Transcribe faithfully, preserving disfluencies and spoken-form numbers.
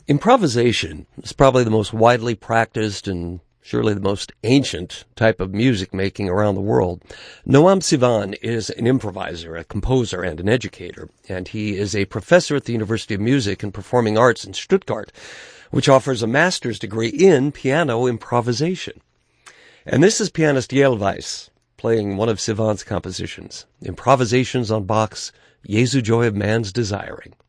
Improvisation is probably the most widely practiced and surely the most ancient type of music making around the world. Noam Sivan is an improviser, a composer, and an educator, and he is a professor at the University of Music and Performing Arts in Stuttgart, which offers a master's degree in piano improvisation. And this is pianist Yael Weiss playing one of Sivan's compositions, Improvisations on Bach's Jesu Joy of Man's Desiring.